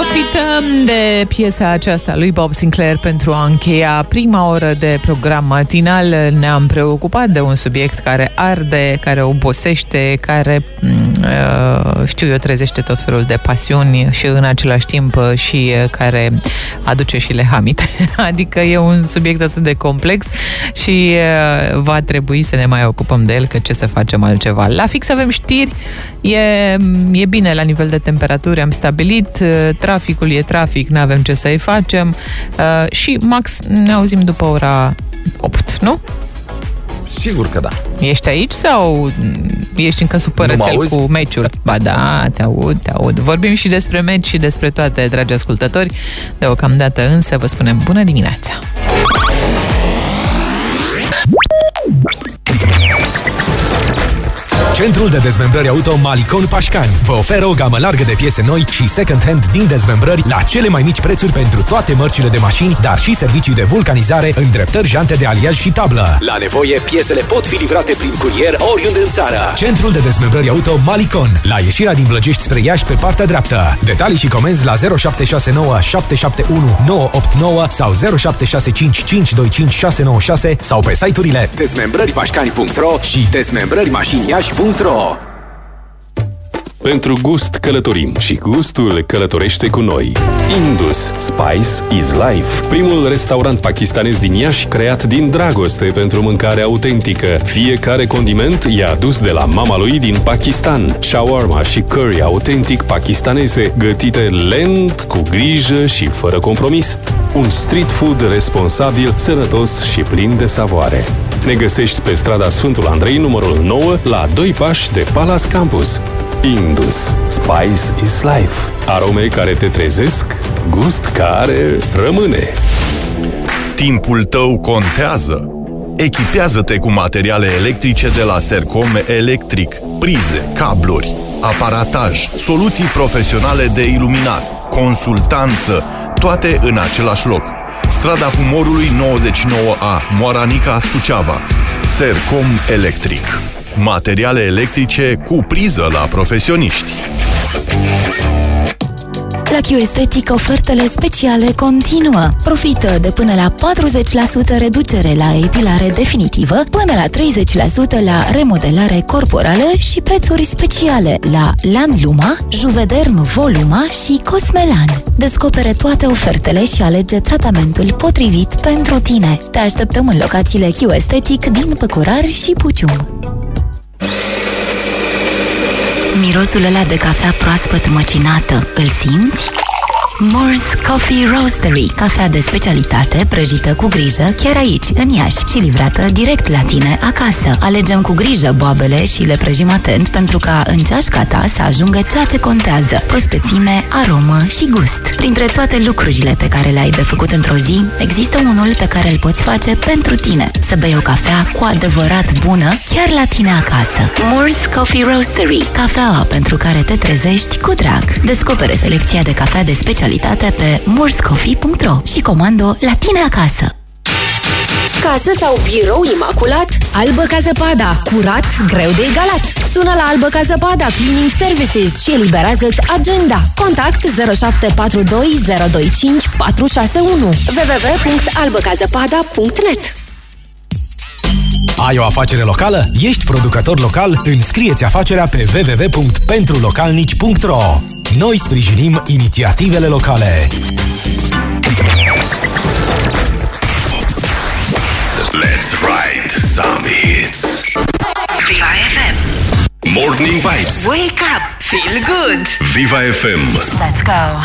Profităm de piesa aceasta lui Bob Sinclair pentru a încheia prima oră de program matinal. Ne-am preocupat de un subiect care arde, care obosește, care, trezește tot felul de pasiuni și în același timp și care aduce și lehamite. Adică e un subiect atât de complex și va trebui să ne mai ocupăm de el, că ce să facem altceva. La fix avem știri, e bine la nivel de temperaturi, am stabilit, traficul e trafic, n-avem ce să-i facem și Max, ne auzim după ora 8, nu? Sigur că da. Ești aici sau ești încă supărățel cu meciul? Ba da, te aud. Vorbim și despre meci și despre toate, dragi ascultători. Deocamdată însă vă spunem bună dimineața! Centrul de dezmembrări auto Malicon Pașcani vă oferă o gamă largă de piese noi și second-hand din dezmembrări la cele mai mici prețuri pentru toate mărcile de mașini, dar și servicii de vulcanizare, îndreptări, jante de aliaj și tablă. La nevoie, piesele pot fi livrate prin curier oriunde în țară. Centrul de dezmembrări auto Malicon, la ieșirea din Blăgești spre Iași pe partea dreaptă. Detalii și comenzi la 0769 771 989 sau 0765 525 696 sau pe site-urile dezmembrăripașcani.ro și dezmembrărimașiniași.ro. Pentru gust călătorim și gustul călătorește cu noi. Indus Spice is Life, primul restaurant pakistanez din Iași creat din dragoste pentru mâncare autentică. Fiecare condiment e adus de la mama lui din Pakistan. Shawarma și curry autentic pakistaneze, gătite lent, cu grijă și fără compromis. Un street food responsabil, sănătos și plin de savoare. Ne găsești pe strada Sfântul Andrei, numărul 9, la 2 pași de Palace Campus. Indus Spice is Life. Arome care te trezesc, gust care rămâne. Timpul tău contează. Echipează-te cu materiale electrice de la Sercom Electric, prize, cabluri, aparataj, soluții profesionale de iluminat, consultanță, toate în același loc. Strada Humorului 99A, Moaranica, Suceava. Sercom Electric. Materiale electrice cu priză la profesioniști. La Q-Estetic ofertele speciale continuă. Profită de până la 40% reducere la epilare definitivă, până la 30% la remodelare corporală și prețuri speciale la Landluma, Juvederm Voluma și Cosmelan. Descopere toate ofertele și alege tratamentul potrivit pentru tine. Te așteptăm în locațiile Q-Estetic din Păcurari și Pucium. Mirosul ăla de cafea proaspăt măcinată, îl simți? Moore's Coffee Roastery, cafea de specialitate, prăjită cu grijă, chiar aici, în Iași, și livrată direct la tine acasă. Alegem cu grijă boabele și le prăjim atent pentru ca în ceașca ta să ajungă ceea ce contează: prospețime, aromă și gust. Printre toate lucrurile pe care le-ai de făcut într-o zi, există unul pe care îl poți face pentru tine: să bei o cafea cu adevărat bună, chiar la tine acasă. Moore's Coffee Roastery, cafeaua pentru care te trezești cu drag. Descopere selecția de cafea de specialitate pe moorescoffee.ro și comando la tine acasă. Casă sau birou imaculat? Albă ca zăpada, curat, greu de egalat. Sună la Albă ca zăpada Cleaning Services și eliberează-ți agenda. Contact 0742 025 461 www.albăcazăpada.net. Ai o afacere locală? Ești producător local? Înscrie-ți afacerea pe www.pentrulocalnici.ro. Noi sprijinim inițiativele locale. Let's write some hits. Viva FM. Morning Vibes. Wake up. Feel good. Viva FM. Let's go.